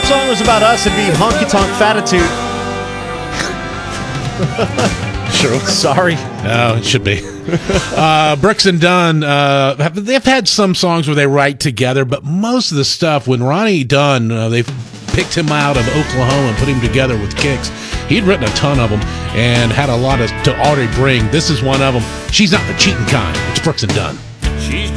song was about us and being honky-tonk fatitude. True. Sorry. No, it should be. Brooks and Dunn, they've had some songs where they write together, but most of the stuff, when Ronnie Dunn, they picked him out of Oklahoma and put him together with Kix, he'd written a ton of them and had a lot to already bring. This is one of them. She's not the cheating kind. It's Brooks and Dunn. She's